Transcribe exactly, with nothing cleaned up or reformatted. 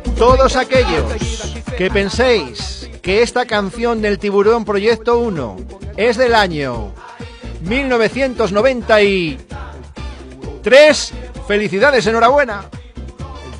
Todos aquellos que penséis que esta canción del Tiburón Proyecto uno es del año mil novecientos noventa y tres, felicidades, enhorabuena.